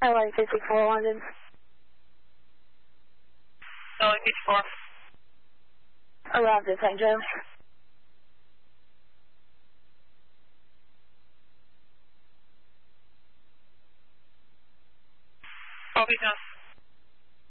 LA 54 London. LA 54. Arrived at St. Joe. Copy, John.